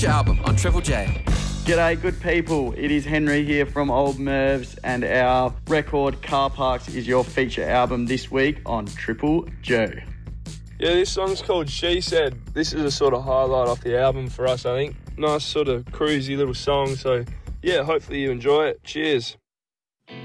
album on Triple J. G'day, good people. It is Henry here from Old Mervs, and our record Car Parks is your feature album this week on Triple J. Yeah, this song's called She Said. This is a sort of highlight off the album for us, I think. Nice sort of cruisy little song, so yeah, hopefully you enjoy it. Cheers.